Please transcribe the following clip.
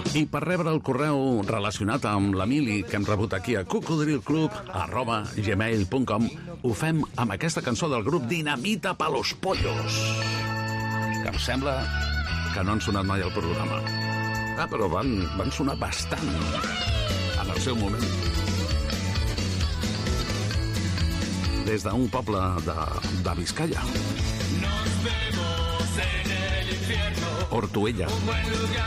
I per rebre el correu relacionat amb l'Emili que hem rebut aquí a cocodrilclub@gmail.com, ho fem amb aquesta cançó del grup Dinamita pa los pollos, que em sembla que no han sonat mai al programa. Però van sonar bastant en el seu moment. Des d'un poble de Vizcaya, Ortuella.